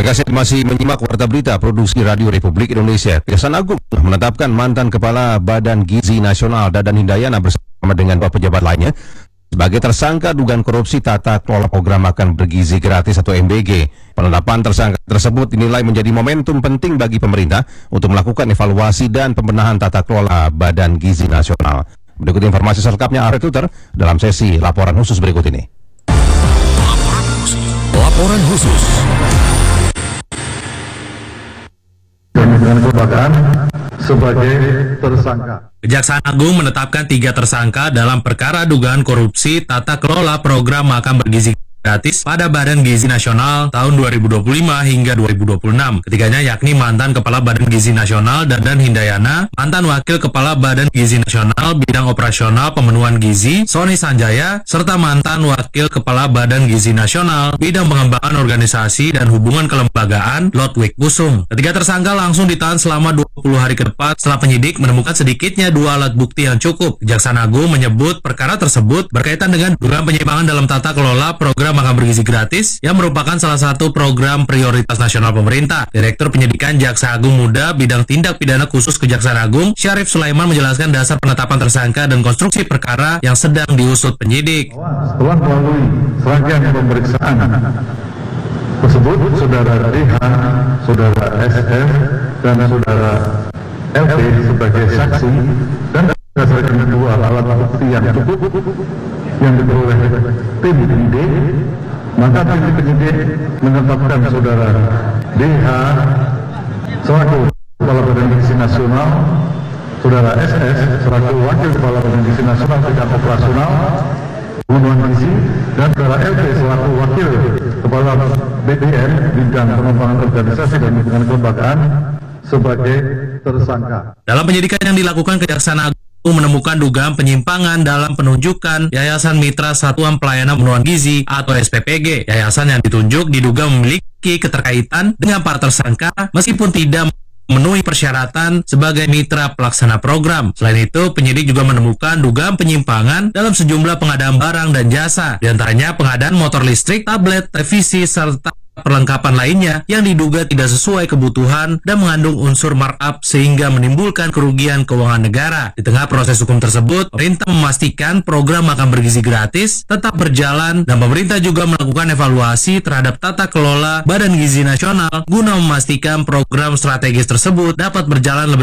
kasih masih menyimak Warta Berita Produksi Radio Republik Indonesia. Kejaksaan Agung menetapkan mantan Kepala Badan Gizi Nasional Dadan Hindayana bersama dengan beberapa pejabat lainnya sebagai tersangka dugaan korupsi tata kelola program makan bergizi gratis atau MBG. Penetapan tersangka tersebut dinilai menjadi momentum penting bagi pemerintah untuk melakukan evaluasi dan pembenahan tata kelola Badan Gizi Nasional. Berikut informasi selengkapnya Arif Tuter dalam sesi laporan khusus berikut ini. Laporan khusus. Dengan kelembagaan sebagai tersangka. Kejaksaan Agung menetapkan 3 tersangka dalam perkara dugaan korupsi tata kelola program makan bergizi gratis pada Badan Gizi Nasional tahun 2025 hingga 2026. Ketiganya yakni mantan Kepala Badan Gizi Nasional Dadan Hindayana, mantan Wakil Kepala Badan Gizi Nasional Bidang Operasional Pemenuhan Gizi Sony Sanjaya, serta mantan Wakil Kepala Badan Gizi Nasional Bidang Pengembangan Organisasi dan Hubungan Kelembagaan Lodwig Kusum. Ketiga tersangka langsung ditahan selama 20 hari ke depan setelah penyidik menemukan sedikitnya 2 alat bukti yang cukup. Kejaksaan Agung menyebut perkara tersebut berkaitan dengan dugaan penyimpangan dalam tata kelola program makan bergizi gratis yang merupakan salah satu program prioritas nasional pemerintah. Direktur Penyidikan Jaksa Agung Muda Bidang Tindak Pidana Khusus Kejaksaan Agung Syarif Sulaiman menjelaskan dasar penetapan tersangka dan konstruksi perkara yang sedang diusut penyidik. Setelah melalui serangkaian pemeriksaan tersebut, saudara DH, saudara SM, dan saudara LP sebagai saksi dan berdasarkan 2 alat bukti yang cukup yang diperoleh tim penyidik, maka tim penyidik menetapkan saudara DH selaku Kepala Badan Gizi Nasional, saudara SS selaku Wakil Kepala Badan Gizi Nasional Bidang Operasional Pemenuhan Gizi, dan saudara LP selaku Wakil Kepala BPN Bidang Pengembangan Organisasi dan Hubungan Kelembagaan sebagai tersangka. Dalam penyidikan yang dilakukan, Kejaksaan Agung menemukan dugaan penyimpangan dalam penunjukan Yayasan Mitra Satuan Pelayanan Pemenuhan Gizi atau SPPG. Yayasan yang ditunjuk diduga memiliki keterkaitan dengan para tersangka meskipun tidak memenuhi persyaratan sebagai mitra pelaksana program. Selain itu, penyidik juga menemukan dugaan penyimpangan dalam sejumlah pengadaan barang dan jasa, di antaranya pengadaan motor listrik, tablet, televisi, serta perlengkapan lainnya yang diduga tidak sesuai kebutuhan dan mengandung unsur markup sehingga menimbulkan kerugian keuangan negara. Di tengah proses hukum tersebut, pemerintah memastikan program makan bergizi gratis tetap berjalan dan pemerintah juga melakukan evaluasi terhadap tata kelola Badan Gizi Nasional guna memastikan program strategis tersebut dapat berjalan lebih